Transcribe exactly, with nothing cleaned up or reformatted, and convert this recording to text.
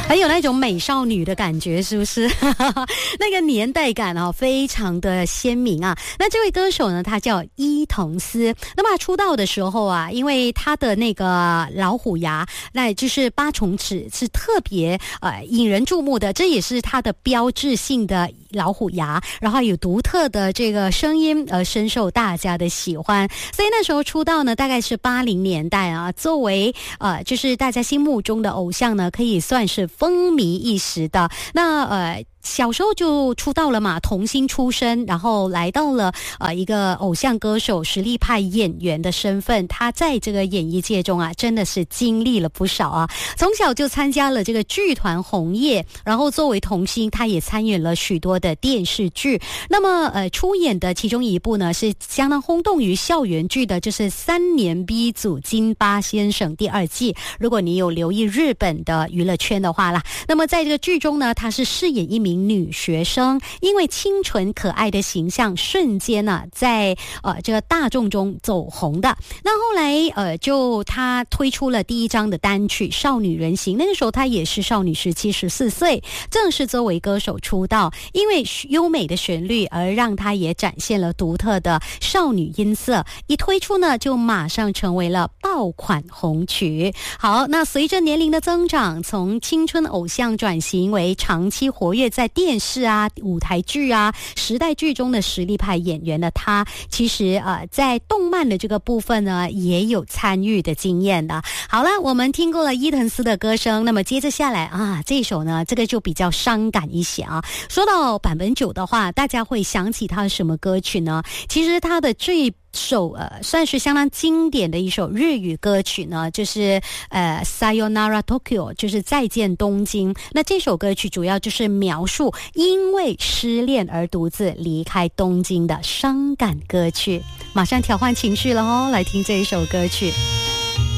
还有那种美少女的感觉，是不是？那个年代感啊，非常的鲜明啊。那这位歌手呢，他叫伊藤司。那么他出道的时候啊，因为他的那个老虎牙，那就是八重齿，是特别呃引人注目的，这也是他的标志性的老虎牙，然后有独特的这个声音，而深受大家的喜欢。所以那时候出道呢，大概是八零年代啊，作为呃就是大家心目中的偶像呢，可以算是风靡一时的。那呃小时候就出道了嘛，童星出身，然后来到了呃一个偶像歌手、实力派演员的身份。他在这个演艺界中啊，真的是经历了不少啊。从小就参加了这个剧团红叶，然后作为童星，他也参演了许多的电视剧。那么呃出演的其中一部呢，是相当轰动于校园剧的，就是三年 B 组金巴先生第二季。如果你有留意日本的娱乐圈的话啦，那么在这个剧中呢，他是饰演一名女学生，因为清纯可爱的形象瞬间呢、啊，在呃这个大众中走红的。那后来呃就他推出了第一张的单曲《少女人形》，那个时候他也是少女十七十四岁，正式作为歌手出道。因为优美的旋律而让他也展现了独特的少女音色，一推出呢就马上成为了爆款红曲。好，那随着年龄的增长，从青春偶像转型为长期活跃在电视啊、舞台剧啊、时代剧中的实力派演员的他，其实呃在动漫的这个部分呢也有参与的经验的。好了，我们听过了伊藤司的歌声，那么接着下来啊，这首呢这个就比较伤感一些啊。说到坂本九的话，大家会想起他的什么歌曲呢？其实他的这一首呃算是相当经典的一首日语歌曲呢，就是呃 Sayonara Tokyo， 就是再见东京。那这首歌曲主要就是描述因为失恋而独自离开东京的伤感歌曲。马上调换情绪了哦，来听这一首歌曲。